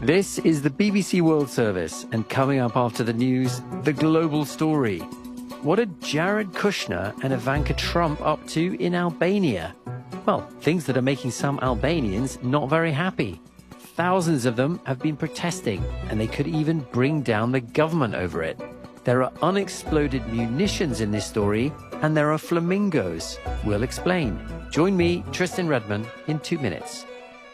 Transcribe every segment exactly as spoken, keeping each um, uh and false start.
This is the B B C World Service, and coming up after the news, the global story. What are Jared Kushner and Ivanka Trump up to in Albania? Well, things that are making some Albanians not very happy. Thousands of them have been protesting, and they could even bring down the government over it. There are unexploded munitions in this story, and there are flamingos. We'll explain. Join me, Tristan Redman, in two minutes.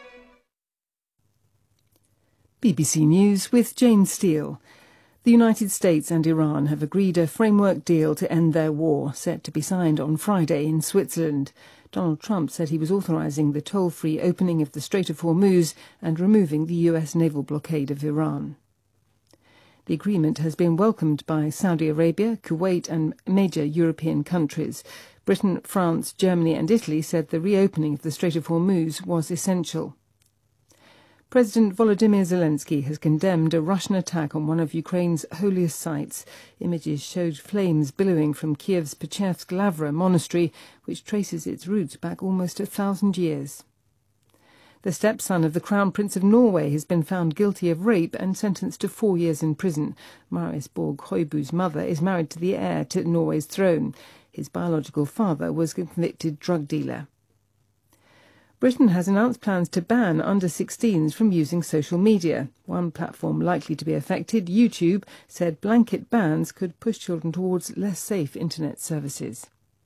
B B C News with Jane Steele. The United States and Iran have agreed a framework deal to end their war, set to be signed on Friday in Switzerland. Donald Trump said he was authorizing the toll-free opening of the Strait of Hormuz and removing the U S naval blockade of Iran. The agreement has been welcomed by Saudi Arabia, Kuwait and major European countries. Britain, France, Germany and Italy said the reopening of the Strait of Hormuz was essential. President Volodymyr Zelensky has condemned a Russian attack on one of Ukraine's holiest sites. Images showed flames billowing from Kiev's Pechevsk Lavra monastery, which traces its roots back almost a thousand years. The stepson of the Crown Prince of Norway has been found guilty of rape and sentenced to four years in prison. Marius Borg Høibu's mother is married to the heir to Norway's throne. His biological father was a convicted drug dealer. Britain has announced plans to ban under sixteens from using social media. One platform likely to be affected, YouTube, said blanket bans could push children towards less safe internet services.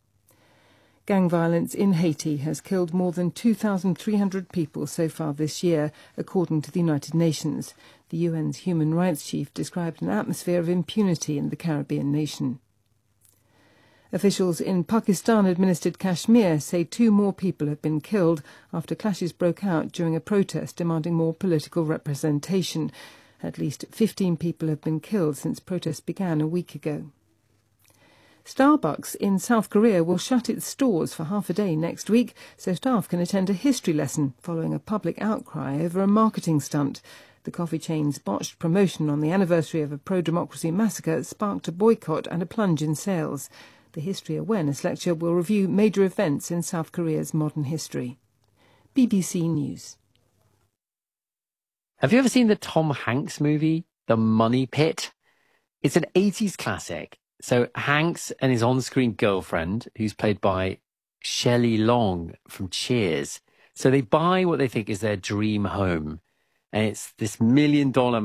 Gang violence in Haiti has killed more than two thousand three hundred people so far this year, according to the United Nations. The U N's human rights chief described an atmosphere of impunity in the Caribbean nation. Officials in Pakistan-administered Kashmir say two more people have been killed after clashes broke out during a protest demanding more political representation. At least fifteen people have been killed since protests began a week ago. Starbucks in South Korea will shut its stores for half a day next week so staff can attend a history lesson following a public outcry over a marketing stunt. The coffee chain's botched promotion on the anniversary of a pro-democracy massacre sparked a boycott and a plunge in sales. The History Awareness Lecture will review major events in South Korea's modern history. B B C News. Have you ever seen the Tom Hanks movie, The Money Pit? It's an eighties classic. So Hanks and his on-screen girlfriend, who's played by Shelley Long from Cheers, so they buy what they think is their dream home. And it's this million-dollar